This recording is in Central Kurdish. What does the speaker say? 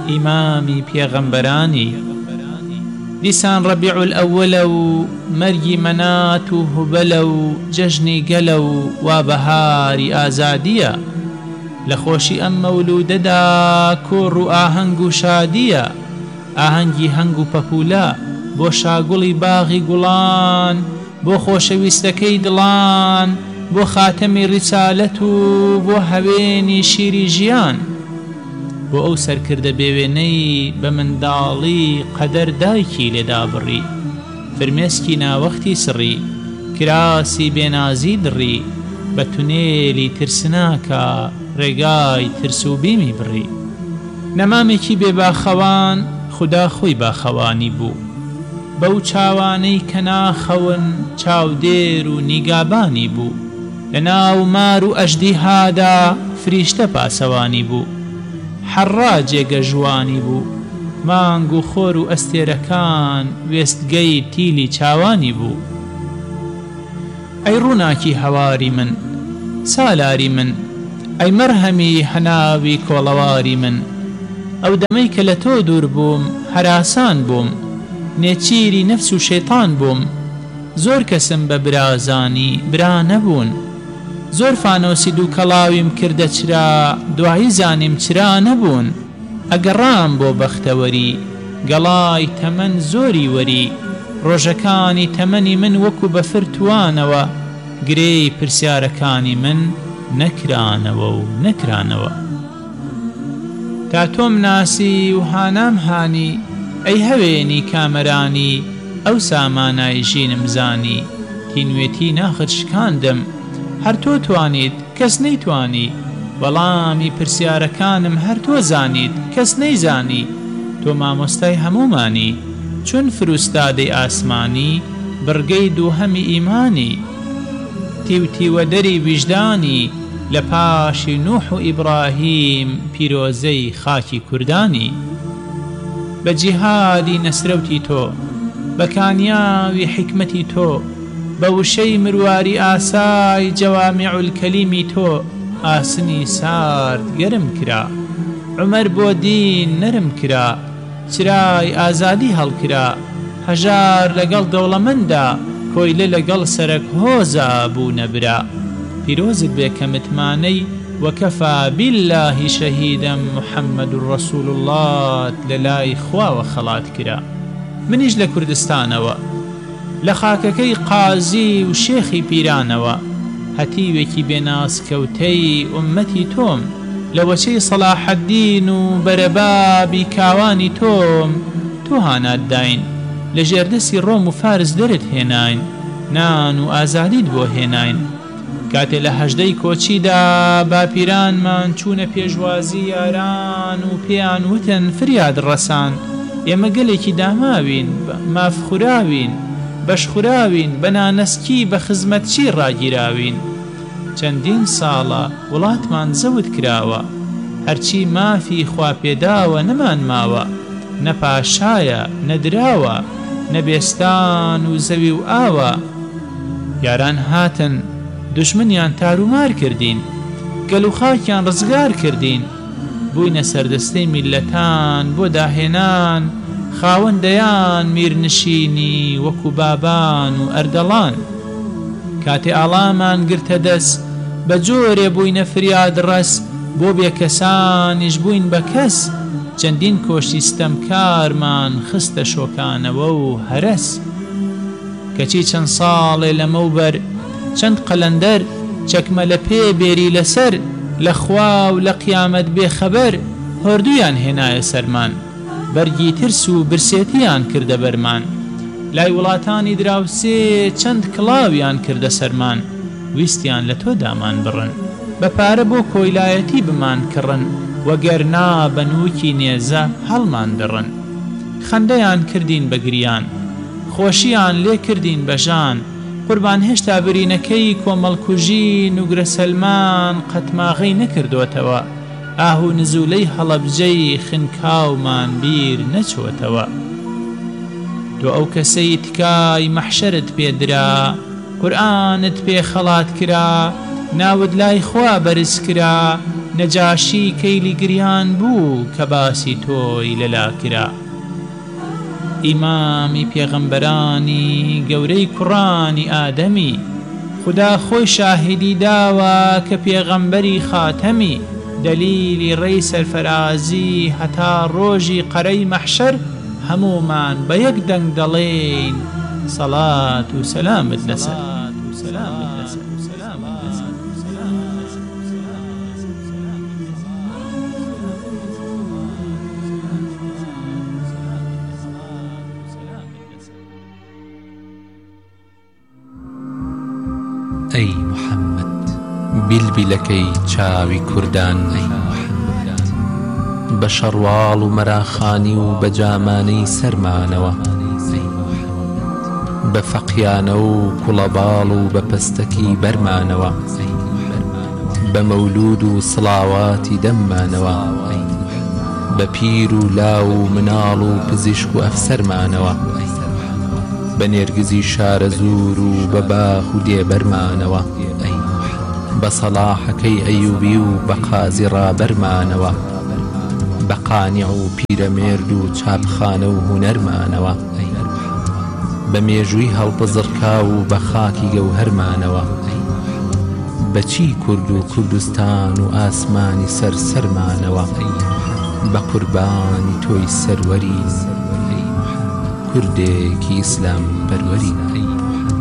ئیمامی پێغەمبەرانی دیسان ڕەبیع الئەوەلە و مەرگی مەنات و هوبەلە و جەژنی گەلە و وا بەهاری ئازادیە لە خۆشی ئەم مەولودەدا کۆڕ و ئاهەنگ و شادیە ئاهەنگی هەنگ و پەپولە بۆ شاگوڵی باغی گوڵان بۆ خۆشەویستەکەی دڵان بۆ خاتەمی ڕیسالەت و بۆ هەوێنی شیری ژیان بۆ ئەو سەرکردە بێوێنەی بە منداڵی قەدەر دایکی لێدا بڕی فرمێسکی ناوەختی سڕی کراسی بێنازی دڕی بە تونێلی ترسناکە ڕێگای ترس و بیمی بڕی نەمامێکی بێباخەوان خدا خۆی باخەوانی بوو بەو چاوانەی کە ناخەون چاودێر و نیگابانی بوو لە ناو مار و ئەژدیهادا فریشتە پاسەوانی بوو حەڕا جێگە ژوانی بوو مانگ و خۆر و ئەستێرەکان وێستگەی تیلی چاوانی بوو ئەی ڕووناکی هەواری من سالاری من ئەی مەرهەمی هەناوی کۆڵەواری من ئەو دەمەی کە لە تۆ دوور بووم هەراسان بووم نێچیری نەفس و شەیطان بووم زۆر کەسم بە برازانی برا نەبوون زۆر فانۆسی دوو کەڵاویم کردە چرا دوایی زانیم چرا نەبوون ئەگەڕام بۆ بەختەوەری گەڵای تەمەن زۆری وەری ڕۆژەکانی تەمەنی من وەکو بەفر توانەوە گرێی پرسیارەکانی من نەکرانەوە و نەکرانەوە تا تۆم ناسی و هانام هانی ئەی هەوێنی کامەرانی ئەو سامانای ژینم زانی تینوێتی ناخت شکاندم هەر تۆ توانیت کەس نەیتوانی وەڵامی پرسیارەکانم هەر تۆ زانیت کەس نەیزانی تۆ مامۆستای هەمومانی چون فروستادەی ئاسمانی بڕگەی دووهەمی ئیمانی تیوتیوەدەری ویژدانی لە پاشی نوح و ئیبراهیم پیرۆزەی خاکی کوردانی بە جیهادی نەسرەوتی تۆ بە کانیاوی حکمەتی تۆ بە وشەی مرواری ئاسای جەوامع الکەلیمی تۆ ئاسنی سارد گەرم کرا عومەر بۆ دین نەرم کرا چرای ئازادی هەڵکرا هەژار لەگەڵ دەوڵەمەندا کۆیلە لەگەڵ سەرک هۆزە بوو نەبرا پیرۆزت بێ کە متمانەی وەکەفا بالله شەهیدە محەممەد ڕەسوول الله لە لای خواوە خەڵات کرا منیش لە کوردستانەوە لە خاکەکەی قازی و شێخی پیرانەوە هەتیوێکی بێناسکەوتەی ئومەتی تۆم لە وەچەی سەلاحەددین و بەرەبابی کاوانی تۆم تۆ هانات داین لە ژێردەسی ڕۆم و فارس دەرت هێناین نان و ئازادیت بۆ هێناین کاتێ لە هەژدەی کۆچیدا باپیرانمان چوونە پێشوازی یاران و پێیان وتن فریاد ڕەسان ئێمە گەلێکی داماوین مافخوراوین بەشخوراوین بە نانەسکی بە خزمەتچی ڕاگیراوین چەندین ساڵە وڵاتمان زەوت کراوە هەرچی مافی خوا پێداوە نەمان ماوە نەپاشایە نەدراوە نەبێستان و زەوی و ئاوە یاران هاتن دژمنیان تارومار کردین گەل و خاکیان ڕزگار کردین بووینە سەردەستەی میلەتان بۆ داهێنان خاوەندەیان میرنشینی وەکو بابان و ئەردەڵان کاتێ ئاڵامان گرتە دەست بە جۆرێ بووینە فریاد ڕەس بۆ بێکەسانیش بووین بە کەس چەندین کۆشتی ستەمکارمان خستە شۆکانەوە و هەرەس کەچی چەند ساڵێ لەمەوبەر چەند قەلەندەر چەکمە لە پێ بێری لەسەر لە خوا و لە قیامەت بێخەبەر هۆردویان هێنایە سەرمان بەرگی ترس و برسێتیان کردە بەرمان لای وڵاتانی دراوسێ چەند کڵاویان کردە سەرمان ویستیان لە تۆ دامان بڕن بە پارە بۆ کۆیلایەتی بمان کڕن وەگەرنا بە نووکی نێزە هەڵمان دڕن خەندەیان کردین بە گریان خۆشیان لێ کردین بە ژان قوربان هێشتا برینەکەی کۆمەڵکوژی نوگرە سەلمان قەتماغەی نەکردوتەوە ئاهو نزولەی هەڵەبجەی خنکاومان بیر نەچوەتەوە تۆ ئەو کەسەی تکای مەحشەرت پێدرا قورئانت پێ خەڵات کرا ناود لای خوا بەرز کرا نەجاشی کەیلی گریان بوو کە باسی تۆی لەلا کرا. ئیمامی پێغەمبەرانی گەورەی کوڕانی ئادەمی، خدا خۆی شاهدی داوە کە پێغەمبەری خاتەمی، دەلیلی ڕێی سەرفەرازی هەتا ڕۆژی قەرەی مەحشەر، هەموومان بە یەک دەنگ دەڵێین سەڵات و سەلامت لەسەر. ئەی محەممەد بیلبیلەکەی چاوی کوردان، ئەی محەممەد بە شەڕواڵ و مەراخانی و بە جامانەی سەرمانەوە، بە فەقیانە و کوڵەباڵ و بە پەستەکی بەرمانەوە، بە مەولود و سڵاواتی دەممانەوە، بە پیر و لاو و مناڵ و پزیشک و ئەفسەرمانەوە، بە نێرگزی شارە زور و بە باخ و دێبەرمانەوە، بە سەلاحەکەی ئەیوبی و بە قازی ڕابەرمانەوە، بە قانیع و پیرەمێرد و چاپخانە و هونەرمانەوە، بە مێژووی هەڵبزڕکا و بە خاکی گەوهەرمانەوە، بەچی کورد و کوردستان و ئاسمانی سەرسەرمانەوە، بە قوربانی تۆی سەروەری کوردێکی ئیسلام پەروەری.